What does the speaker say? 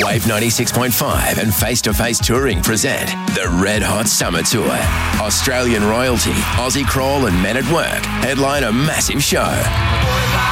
Wave 96.5 and Face to Face Touring present the Red Hot Summer Tour. Australian royalty, Aussie Crawl and Men at Work headline a massive show.